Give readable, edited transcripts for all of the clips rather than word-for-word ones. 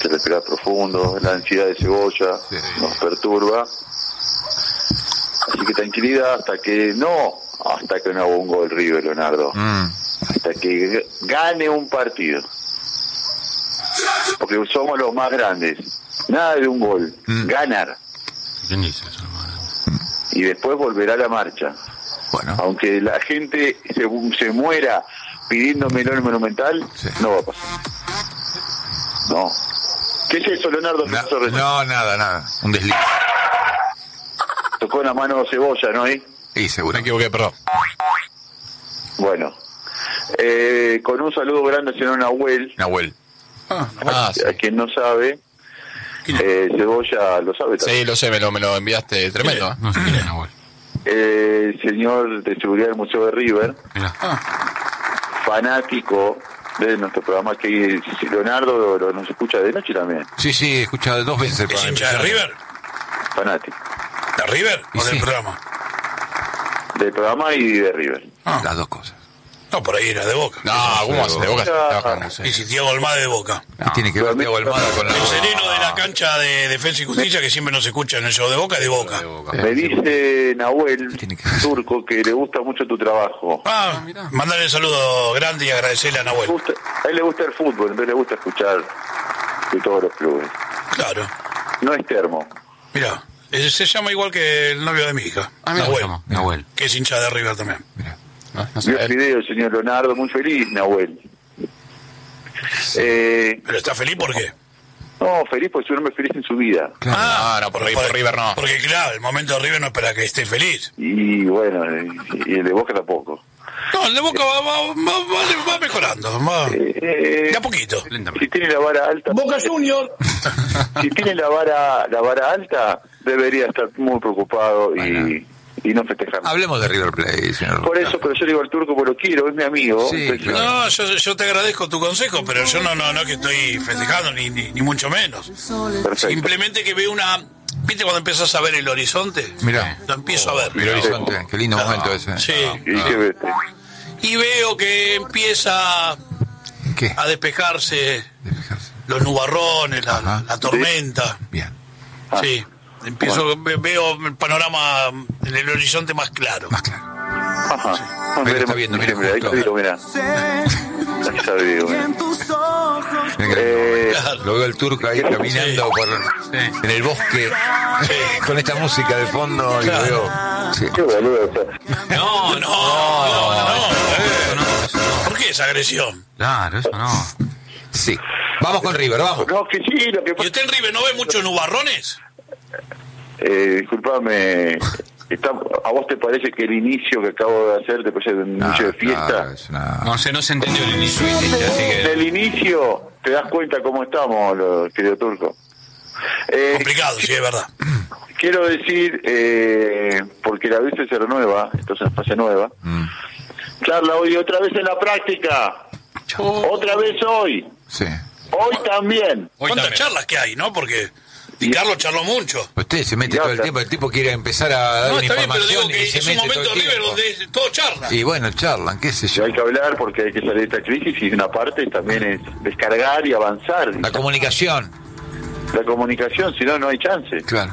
que respirar profundo, la ansiedad de Cebolla nos perturba. Así que tranquilidad hasta que no haga un gol River, Leonardo. Hasta que gane un partido. Porque somos los más grandes. Nada de un gol. Ganar. ¿Quién dice eso? Y después volverá la marcha. Bueno. Aunque la gente se muera pidiéndome el Monumental, no va a pasar. No. ¿Qué es eso, Leonardo? No, nada. Un desliz. Tocó la mano Cebolla, ¿no? Sí, seguro. Me equivoqué, perdón. Bueno. Con un saludo grande al señor Nahuel. Sí. A quien no sabe, Cebolla lo sabe también. Sí, lo sé, me lo enviaste tremendo. No sé quién es Nahuel. Señor de seguridad del Museo de River, fanático de nuestro programa, que Leonardo nos escucha de noche también. Sí, escucha 2 veces el ¿Es programa. hincha de River? Fanático. ¿De River o del programa? Del programa y de River. Las dos cosas. No, por ahí era de Boca. No, ¿cómo hace? De Boca trabajando. Y si Thiago Almada de Boca. ¿Qué tiene que ver Thiago Almada con la... El sereno de la cancha de Defensa y Justicia, que siempre nos escucha en el show de Boca, de Boca. Me dice Nahuel Turco que le gusta mucho tu trabajo. Mándale un saludo grande y agradecerle a Nahuel. A él le gusta el fútbol, entonces le gusta escuchar de todos los clubes. Claro. No es termo. Mirá, se llama igual que el novio de mi hija, Nahuel. que es hincha de River también. Mirá. Vio el video, señor Leonardo, muy feliz, Nahuel. ¿Pero está feliz por qué? No, feliz porque es un hombre feliz en su vida. No, por River no. Porque claro, el momento de River no es para que esté feliz. Y bueno, y el de Boca tampoco. No, el de Boca va mejorando, de a poquito. Si tiene la vara alta... Boca Junior. Si tiene la vara alta, debería estar muy preocupado y no festejar. Hablemos de River Plate, señor. Por eso, pero yo digo al Turco porque lo quiero, es mi amigo. Sí, entonces, No, yo te agradezco tu consejo, pero yo no que estoy festejando, ni mucho menos. Perfecto. Simplemente que veo una... ¿Viste cuando empiezas a ver el horizonte? Mirá. Lo empiezo a ver. El horizonte, qué lindo momento ese. Sí. ¿Y qué ves? Y veo que empieza ¿Qué? a despejarse los nubarrones, la tormenta. Bien. Sí. Veo el panorama en el horizonte más claro. Ajá. Mira, está viendo, mira, ahí justo. está viendo, mira. Ahí está viendo, mira. Lo veo el Turco ahí caminando en el bosque con esta música de fondo y lo veo. Sí. Qué boludo, o sea. No. ¿Por qué esa agresión? Claro, eso no. Sí. Vamos con River, vamos. No, que sí, lo que ¿Y pasa... usted en River no ve muchos nubarrones? Disculpame, ¿a vos te parece que el inicio que acabo de hacer después de un inicio de fiesta? Claro, es una... No se entendió el inicio, así que... Del inicio te das cuenta cómo estamos, querido Turco. Complicado, sí, es verdad. Quiero decir, porque la vista se renueva, esto es una fase nueva. Charla hoy otra vez en la práctica. Otra vez hoy. Sí. Hoy también. ¿Cuántas charlas que hay, no? Porque Di Carlo charló mucho. Usted se mete todo el tiempo, el tipo quiere empezar a dar No, una está bien, pero información digo que y se es un mete todo momento el River tiempo. donde todo charla. Y bueno, charlan, qué sé Y yo. hay que hablar porque hay que salir de esta crisis y una parte también es descargar y avanzar. La comunicación. La comunicación, si no, no hay chance. Claro.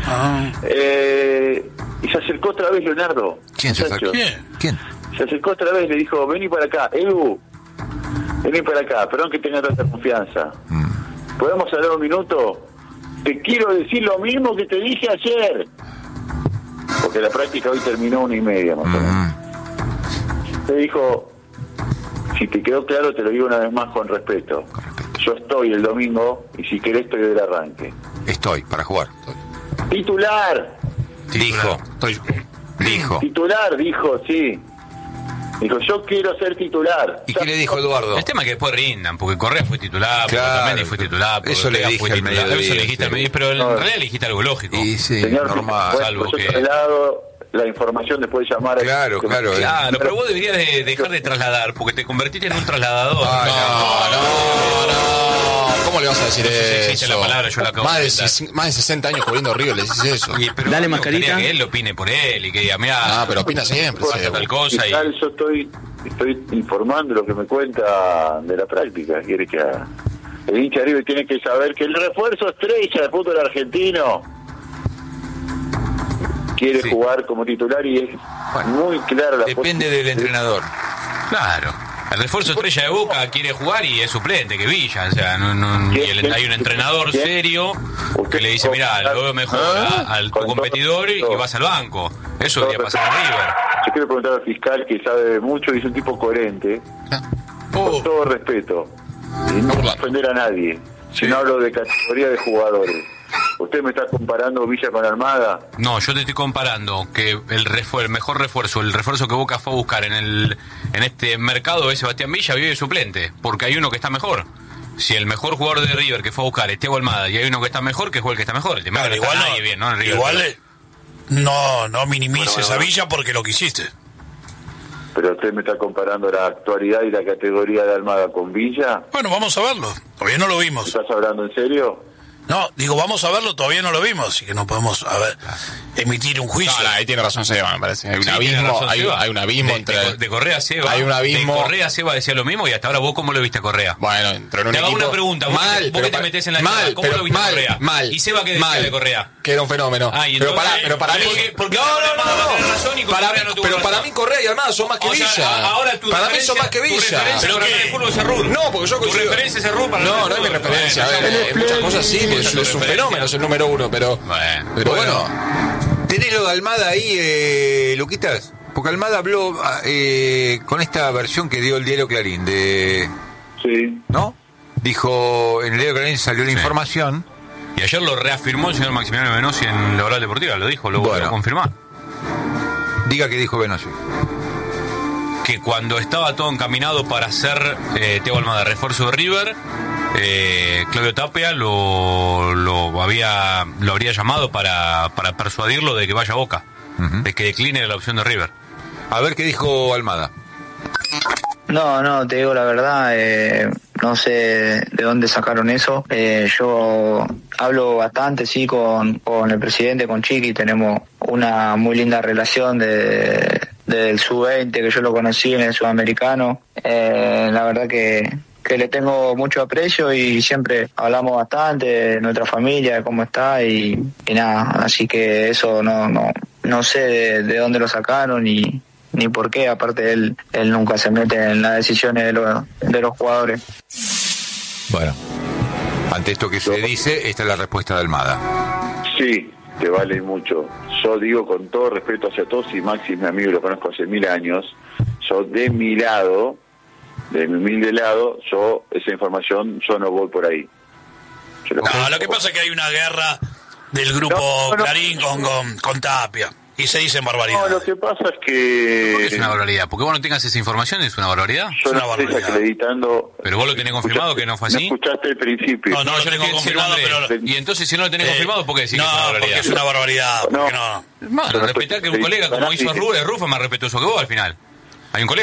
Y se acercó otra vez Leonardo. ¿Quién se Muchacho. sacó? ¿Quién? Se acercó otra vez, le dijo, vení para acá, Edu, vení para acá, perdón que tenga tanta confianza. ¿Podemos hablar un minuto? Te quiero decir lo mismo que te dije ayer. Porque la práctica hoy terminó 1:30 más o menos. Te dijo, si te quedó claro, te lo digo una vez más con respeto. Yo estoy el domingo y si querés estoy del arranque. Estoy, para jugar. Titular. Dijo. Dijo. Titular, dijo, sí. Dijo, yo quiero ser titular. ¿Y qué le dijo Eduardo? El tema es que después rindan, porque Correa fue titular, porque Claro, Otamendi fue titular, porque eso le Ortega dije fue al titular. mediodía, Eso le dijiste al sí. mediodía, pero en No. realidad le dijiste algo lógico. Y sí, Señor, normal. bueno, salvo yo que- trasladado la información después de llamar. Claro, claro. Claro, pero vos deberías de dejar de trasladar, porque te convertiste en un trasladador. Ay, No. ¿Cómo le vas a decir No sé si existe eso? la palabra, yo la acabo más de de inventar. más de 60 años cubriendo River, le decís eso. Pero Dale, me gustaría mascarita. que él opine por él y que diga, mirá, Pero opina siempre. pasa tal cosa y... Fiscal, yo estoy informando lo que me cuenta de la práctica. ¿Quiere que haga? El hincha de River tiene que saber que el refuerzo estrella del fútbol argentino quiere jugar como titular y es muy clara la Depende del entrenador. Claro. El refuerzo estrella de Boca quiere jugar y es suplente, que Villa. O sea, hay un entrenador serio que le dice, mirá, lo veo mejor al tu competidor y vas al banco. Eso debería pasar en River. Yo quiero preguntar al fiscal que sabe mucho y es un tipo coherente. Con todo respeto. Y no ofender a nadie. Si no hablo de categoría de jugadores. ¿Usted me está comparando Villa con Almada? No, yo te estoy comparando que el mejor refuerzo, el refuerzo que Boca fue a buscar en este mercado de Sebastián Villa, vive suplente, porque hay uno que está mejor. Si el mejor jugador de River que fue a buscar es Thiago Almada y hay uno que está mejor, que juegue el que está mejor. El tema claro, es que igual no está no, nadie bien, ¿no? En River, igual no minimices a Villa porque lo quisiste. Pero usted me está comparando la actualidad y la categoría de Almada con Villa. Bueno, vamos a verlo. Todavía no lo vimos. ¿Estás hablando en serio? No, digo, vamos a verlo, todavía no lo vimos, así que no podemos emitir un juicio. No, ahí tiene razón Seba, me parece. Hay un Sí, abismo, razón, hay un abismo entre... de Correa a Seba. Hay un abismo. De Correa a Seba decía lo mismo y hasta ahora vos cómo lo viste a Correa. Bueno, entró en un te hago equipo... una pregunta, vos que te metés en la charla, ¿cómo lo viste a Correa? Mal. ¿Y Seba qué decía de Correa? Que era un fenómeno. Pero para mí... Porque Pero para mí Correa y Almada son más que Villa. Ahora para mí son más que Villa. ¿Pero qué? No, porque yo coincido. ¿Tu referencia es Cerrur para No, no es mi referencia. A ver, muchas cosas sí, es un fenómeno, es el número uno, pero bueno. ¿Tenés lo de Almada ahí, Luquitas? Porque Almada habló con esta versión que dio el diario Clarín de... Sí. ¿No? Dijo, en el diario Clarín salió la información. Y ayer lo reafirmó el señor Maximiliano Benossi en la Oral Deportiva, lo dijo, lo confirmó. Diga que dijo Benossi. Que cuando estaba todo encaminado para hacer Thiago Almada refuerzo de River, Claudio Tapia lo habría llamado para persuadirlo de que vaya a Boca, de que decline la opción de River. A ver qué dijo Almada. No, te digo la verdad, no sé de dónde sacaron eso. Yo hablo bastante, sí, con el presidente, con Chiqui, tenemos una muy linda relación del sub-20, que yo lo conocí en el sudamericano. La verdad que le tengo mucho aprecio y siempre hablamos bastante de nuestra familia, de cómo está y nada, así que eso no sé de dónde lo sacaron ni por qué, aparte él nunca se mete en las decisiones de los jugadores. Bueno, ante esto que se dice, esta es la respuesta de Almada. Sí, te vale mucho. Yo digo con todo respeto hacia todos, y Maxi es mi amigo y lo conozco hace 1000 años, yo de mi lado, de mi humilde lado, esa información, yo no voy por ahí. Lo que pasa es que hay una guerra del grupo Clarín con Tapia. Y se dicen barbaridades. No, lo que pasa es que... ¿Por qué es una barbaridad? ¿Porque vos no tengas esa información? ¿Es una barbaridad? Yo no estoy acreditando... ¿Pero vos lo tenés confirmado que no fue así? No escuchaste el principio. No, yo tengo confirmado, pero... Y entonces, si no lo tenés confirmado, ¿por qué decís que es una barbaridad? Porque es una barbaridad. No. Respetar que un colega como hizo Rufo es más respetuoso que vos al final. Hay un colega